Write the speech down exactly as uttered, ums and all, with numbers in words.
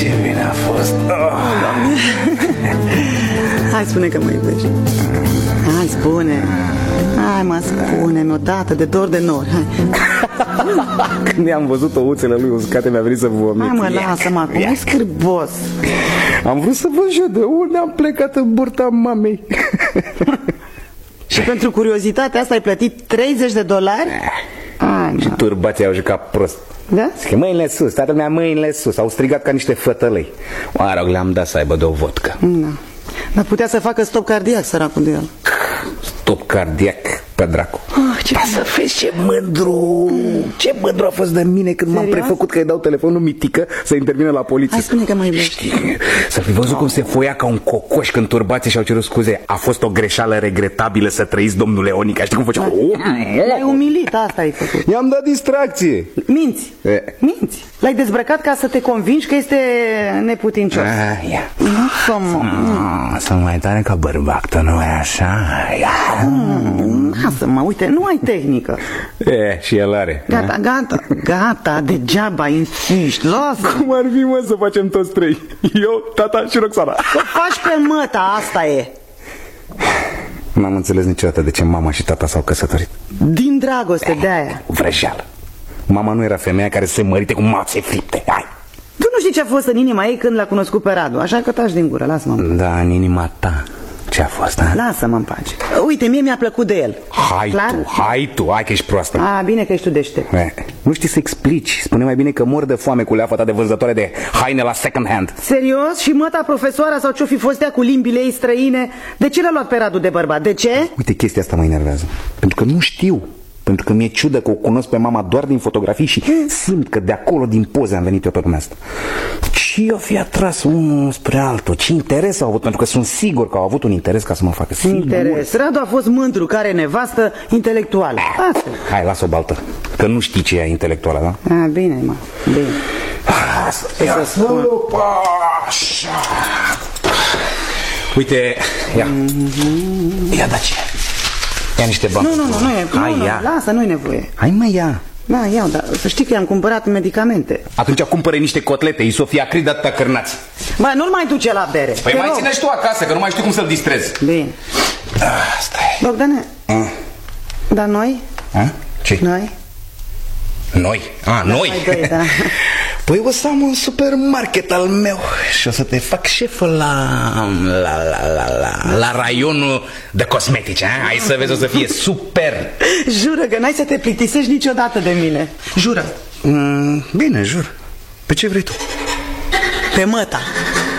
Ce bine a fost. Oh. Hai, spune că mă iubești. Hai, spune. Hai, mă, spune-mi odată, de dor de nori. Hai. Când i-am văzut ouțele lui uscate, mi-a venit să vomit. Hai, mă, lasă-mă acum, e scârbos. Am vrut să văd și eu de unde am plecat în burta mamei. Și pentru curiozitatea asta ai plătit treizeci de dolari? Ai, și turbații au jucat prost. Da? Zice, mâinile sus, toată lumea mâinile sus. Au strigat ca niște fătălăi. Mă rog, le-am dat să aibă de o vodcă. Da. Dar putea să facă stop cardiac, săracul de el. Stop cardiac, pe dracu. Oh, ce... Ba să vezi ce mândru. Ce mândru a fost de mine când m-am prefăcut că îi dau telefonul mitică să intervină la poliție. Hai, spune că mă iubești. Să fi văzut cum se foia ca un cocoș când turbații și-au cerut scuze. A fost o greșeală regretabilă să trăiți, domnule Onica. Știi cum făcea? L-ai umilit, asta ai făcut. I-am dat distracție. Minți, e. minți. L-ai dezbrăcat ca să te convingi că este neputincios. Ah, ia. Nu, să mă... Ah, sunt mai tare ca bărbac, nu e așa? Mm, lasă-mă, uite, nu ai tehnică. E, și el are. Gata, gata, gata, degeaba insiști, lasă. Cum ar fi, mă, să facem toți trei? Eu, tata și Roxana. Să faci pe măta, asta e. N-am înțeles niciodată de ce mama și tata s-au căsătorit. Din dragoste, de aia. Vrăjeală. Mama nu era femeia care se mărite cu mațe fripte. Hai. Tu nu știi ce a fost în inima ei când l-a cunoscut pe Radu, așa că taci din gură, lasă-mă. Da, în inima ta. Ce a fost, ha? Lasă-mă în pace. Uite, mie mi-a plăcut de el. Hai Clar? tu, hai tu, hai că ești proastă. A, bine că ești tu deștept. E, nu știi să explici. Spune mai bine că mor de foame cu leafa ta de vânzătoare de haine la second hand. Serios? Și măta profesoara sau ce-o fi fost ea cu limbile ei străine? De ce l-a luat pe Radu de bărbat? De ce? Uite, chestia asta mă enervează. Pentru că nu știu. Pentru că mi-e ciudă că o cunosc pe mama doar din fotografii și simt că de acolo, din poze, am venit eu pe lumea asta. Și eu fi atras unul spre altul. Ce interes au avut? Pentru că sunt sigur că au avut un interes ca să mă facă. Sigur. Interes. Radu a fost mândru, care nevastă intelectuală. Asta. Hai, las-o baltă. Că nu știi ce e intelectuală, da? A, bine, mă. Bine. Asta, ia să lupa, așa. Uite, ia. Ia, da ce? Ia niște bani. Nu, nu, nu, nu e. Hai, nu, nu, ia. lasă, nu-i nevoie. Hai, mă, ia. Da, iau, dar să știi că i-am cumpărat medicamente. Atunci cumpără niște cotlete, Isofia Crid, atâta cărnați. Bă, nu-l mai duce la bere. Păi Te mai rog. ține și tu acasă, că nu mai știu cum să-l distrezi. Bine. Asta e. Bogdane, A? dar noi? A? Ce? Noi? Noi? A, Da, noi? mai doi, da. Păi o să am un supermarket al meu și o să te fac șef la, la, la, la, la, la raionul de cosmetice, a? Hai să vezi, o să fie super. Jură că n-ai să te plictisești niciodată de mine. Jură. mm, Bine, jur. Pe ce vrei tu? Pe măta.